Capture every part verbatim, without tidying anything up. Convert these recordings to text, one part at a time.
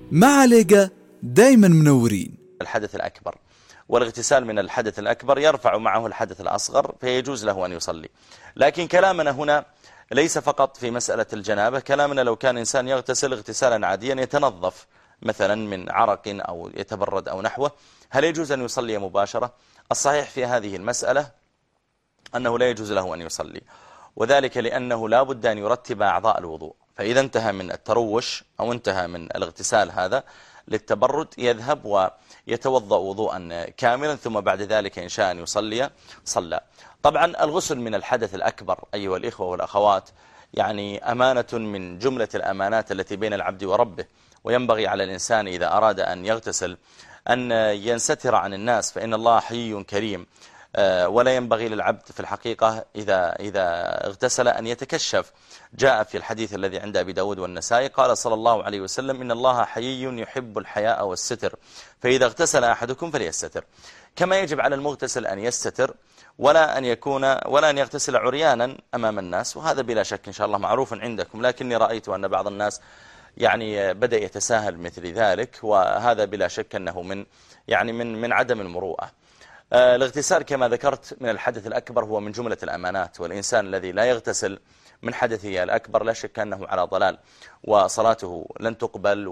مع ليجا دايما منورين. الحدث الأكبر، والاغتسال من الحدث الأكبر يرفع معه الحدث الأصغر فيجوز له أن يصلي. لكن كلامنا هنا ليس فقط في مسألة الجنابة، كلامنا لو كان إنسان يغتسل اغتسالا عاديا يتنظف مثلا من عرق أو يتبرد أو نحوه، هل يجوز أن يصلي مباشرة؟ الصحيح في هذه المسألة أنه لا يجوز له أن يصلي، وذلك لأنه لا بد أن يرتب أعضاء الوضوء. فإذا انتهى من التروش أو انتهى من الاغتسال هذا للتبرد يذهب ويتوضأ وضوءا كاملا، ثم بعد ذلك إن شاء أن يصلي صلى. طبعا الغسل من الحدث الأكبر أيها الإخوة والأخوات يعني أمانة من جملة الأمانات التي بين العبد وربه، وينبغي على الإنسان إذا أراد أن يغتسل أن ينستر عن الناس، فإن الله حيي كريم، ولا ينبغي للعبد في الحقيقة إذا, إذا اغتسل أن يتكشف. جاء في الحديث الذي عند أبي داود والنسائي قال صلى الله عليه وسلم: إن الله حيي يحب الحياء والستر، فإذا اغتسل أحدكم فليستتر. كما يجب على المغتسل أن يستتر، ولا أن يكون ولا أن يغتسل عريانا أمام الناس، وهذا بلا شك إن شاء الله معروف عندكم، لكني رأيت أن بعض الناس يعني بدأ يتساهل مثل ذلك، وهذا بلا شك أنه من يعني من من عدم المروءة. الاغتسال كما ذكرت من الحدث الأكبر هو من جملة الأمانات، والإنسان الذي لا يغتسل من حدثه الأكبر لا شك أنه على ضلال وصلاته لن تقبل،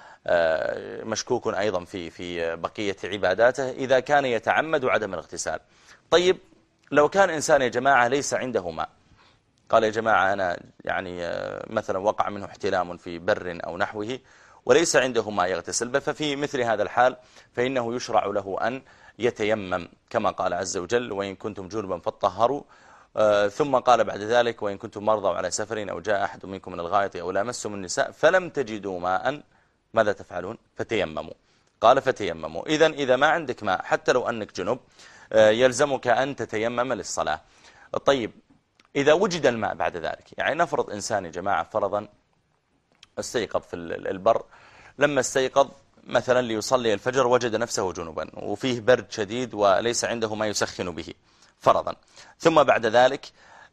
ومشكوك أيضا في في بقية عباداته إذا كان يتعمد عدم الاغتسال. طيب لو كان إنسان يا جماعة ليس عنده ماء، قال يا جماعة أنا يعني مثلا وقع منه احتلام في بر أو نحوه وليس عنده ماء يغتسل، ففي مثل هذا الحال فإنه يشرع له أن يتيمم كما قال عز وجل: وإن كنتم جنبا فاطهروا. آه ثم قال بعد ذلك: وإن كنتم مرضى على سفر أو جاء أحد منكم من الغائط أو لامستم النساء فلم تجدوا ماء ماذا تفعلون؟ فتيمموا. قال فتيمموا. إذن إذا ما عندك ماء حتى لو أنك جنب آه يلزمك أن تتيمم للصلاة. طيب إذا وجد الماء بعد ذلك، يعني نفرض إنسان يا جماعة فرضا استيقظ في البر، لما استيقظ مثلا ليصلي الفجر وجد نفسه جنبا وفيه برد شديد وليس عنده ما يسخن به فرضا، ثم بعد ذلك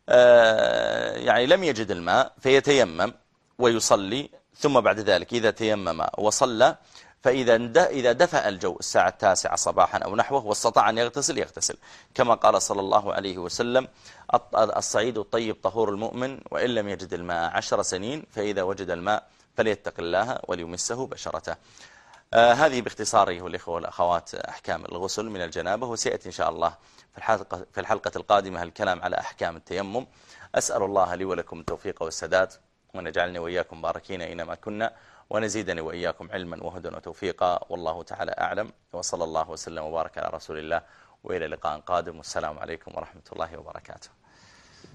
يعني لم يجد الماء فيتيمم ويصلي، ثم بعد ذلك إذا تيمم وصلى فإذا إذا دفأ الجو الساعة التاسعة صباحا أو نحوه واستطاع أن يغتسل يغتسل، كما قال صلى الله عليه وسلم: الصعيد الطيب طهور المؤمن، وإن لم يجد الماء عشر سنين فإذا وجد الماء فليتق الله وليمسه بشرته. آه هذه باختصار أيها الإخوة والأخوات أحكام الغسل من الجنابة، وسيأتي إن شاء الله في الحلقة, في الحلقة القادمة الكلام على أحكام التيمم. أسأل الله لي ولكم التوفيق والسداد، ونجعلني وإياكم باركين أينما كنا، ونزيدني وإياكم علما وهدى وتوفيقا، والله تعالى أعلم، وصلى الله وسلم وبارك على رسول الله، وإلى لقاء قادم، والسلام عليكم ورحمة الله وبركاته.